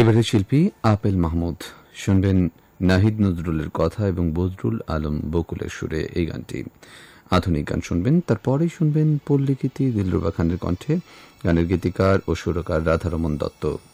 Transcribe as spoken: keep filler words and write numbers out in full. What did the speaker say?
এবারে শিল্পী আপেল মাহমুদ শুনবেন নাহিদ নজরুলের কথা এবং বজরুল আলম বকুলের সুরে এই গানটি। আধুনিক গান শুনবেন, তারপরেই শুনবেন পল্লীগীতি দিলরুবা খানের কণ্ঠে। গানের গীতিকার ও সুরকার রাধারমন দত্ত।